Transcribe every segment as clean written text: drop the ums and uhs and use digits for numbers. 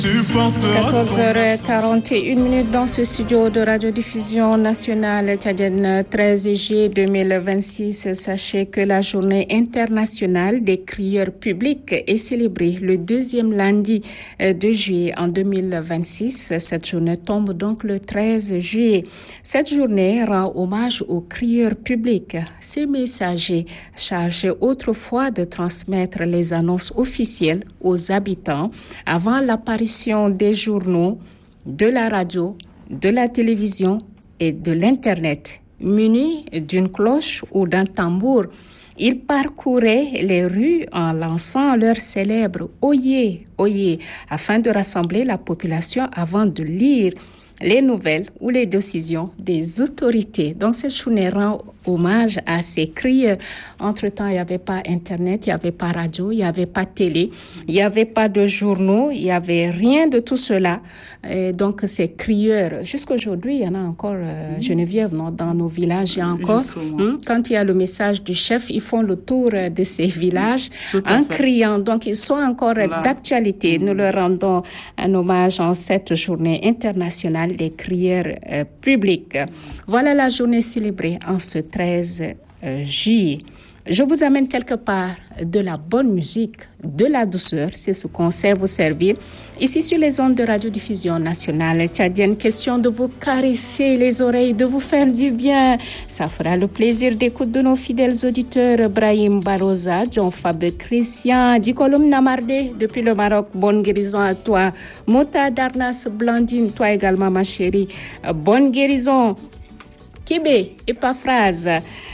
14h41 dans ce studio de radiodiffusion nationale tchadienne 13 juillet 2026. Sachez que la journée internationale des crieurs publics est célébrée le deuxième lundi de juillet en 2026. Cette journée tombe donc le 13 juillet. Cette journée rend hommage aux crieurs publics, ces messagers chargés autrefois de transmettre les annonces officielles aux habitants avant l'apparition des journaux, de la radio, de la télévision et de l'Internet. Munis d'une cloche ou d'un tambour, ils parcouraient les rues en lançant leur célèbre « Oyez, oyez » afin de rassembler la population avant de lire les nouvelles ou les décisions des autorités. Donc, cette journée rend hommage à ces crieurs. Entre-temps, il n'y avait pas Internet, il n'y avait pas radio, il n'y avait pas télé, il n'y avait pas de journaux, il n'y avait rien de tout cela. Et donc, ces crieurs, jusqu'aujourd'hui, il y en a encore, Geneviève, non, dans nos villages, il y a encore, quand il y a le message du chef, ils font le tour de ces villages en criant. Donc, ils sont encore d'actualité. Nous leur rendons un hommage en cette journée internationale des crieurs publics. Voilà la journée célébrée en ce 13 juillet. Je vous amène quelque part de la bonne musique, de la douceur, c'est ce qu'on sait vous servir. Ici sur les ondes de radiodiffusion nationale tchadienne, question de vous caresser les oreilles, de vous faire du bien. Ça fera le plaisir d'écoute de nos fidèles auditeurs Brahim Baroza, John Fab Christian, Dikolum Namardé, depuis le Maroc, bonne guérison à toi. Mota Darnas Blandine, toi également ma chérie, bonne guérison. Kébé, Epaphrase,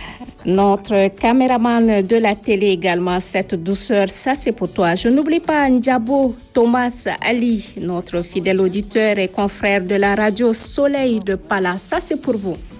notre caméraman de la télé également, cette douceur, ça c'est pour toi. Je n'oublie pas Ndjabo Thomas Ali, notre fidèle auditeur et confrère de la radio Soleil de Pala, ça c'est pour vous.